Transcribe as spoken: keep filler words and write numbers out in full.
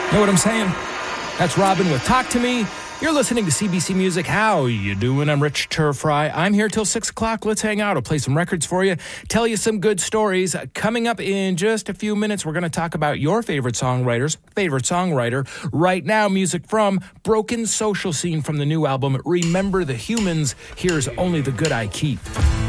Know what I'm saying? That's Robin with Talk to Me. You're listening to C B C Music. How you doing? I'm Rich Turfry. I'm here till six o'clock. Let's hang out. I'll play some records for you, tell you some good stories. Coming up in just a few minutes, we're going to talk about your favorite songwriters, favorite songwriter. Right now, music from Broken Social Scene from the new album, Remember the Humans. Here's Only the Good I Keep.